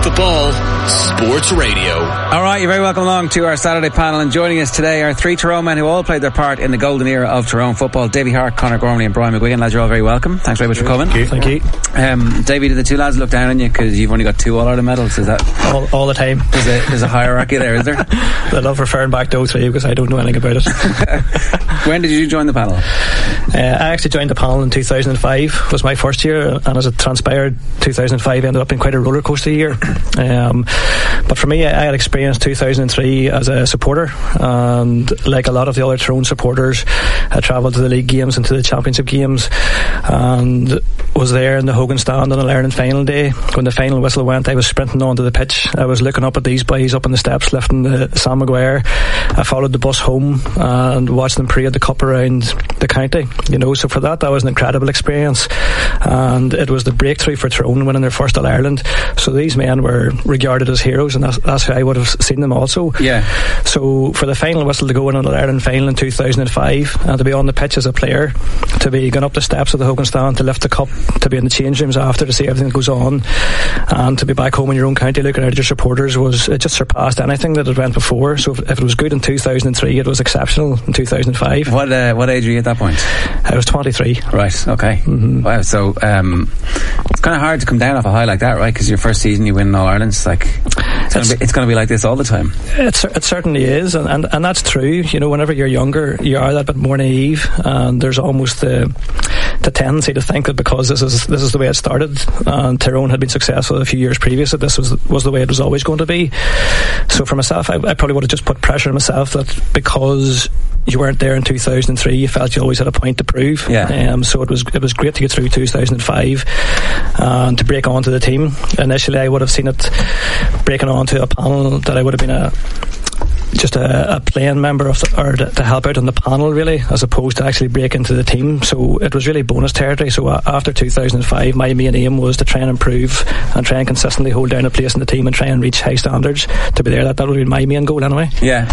the Ball Sports Radio. Alright, you're very welcome along to our Saturday panel, and joining us today are three Tyrone men who all played their part in the golden era of Tyrone football. Davy Hart, Conor Gormley and Brian McGuigan. Lads, you're all very welcome. Thanks very much for coming. Thank you. Davy, did the two lads look down on you because you've only got 2 All-Ireland medals? Is that all the time? There's a hierarchy there, is there? I love referring back to 03 because I don't know anything about it. When did you join the panel? I actually joined the panel in 2005. Was my first year, and as it transpired, 2005 ended up being quite a roller coaster year. But for me, I had experienced 2003 as a supporter, and like a lot of the other Tyrone supporters, I travelled to the league games and to the championship games, and was there in the Hogan stand on an Ireland final day. When the final whistle went, I was sprinting onto the pitch. I was looking up at these boys up on the steps lifting the Sam Maguire. I followed the bus home and watched them parade the cup around the county, you know. So for that was an incredible experience, and it was the breakthrough for Tyrone winning their first All-Ireland. So these men were regarded as heroes, and that's how I would have seen them also. Yeah. So for the final whistle to go in an All-Ireland final in 2005, and to be on the pitch as a player, to be going up the steps of the Hogan stand to lift the cup, to be in the change rooms after to see everything that goes on, and to be back home in your own county looking at your supporters, it just surpassed anything that had went before. So if it was good in 2003, it was exceptional in 2005. What age were you at that point? I was 23. Right, okay. Mm-hmm. Wow, so it's kind of hard to come down off a high like that, right? Because your first season you win All-Ireland, it's going to be like this all the time. It certainly is, and that's true. You know, whenever you're younger, you are that bit more naive, and there's almost the tendency to think that because this is the way it started, and Tyrone had been successful a few years previous, that this was the way it was always going to be. So for myself, I probably would have just put pressure on myself that because you weren't there in 2003, you felt you always had a point to prove. Yeah. So it was great to get through 2005 and to break onto the team. Initially, I would have seen it breaking onto a panel that I would have been just a playing member or to help out on the panel, really, as opposed to actually break into the team. So it was really bonus territory. So after 2005, my main aim was to try and improve and try and consistently hold down a place in the team and try and reach high standards. To be there, that would be my main goal anyway. Yeah.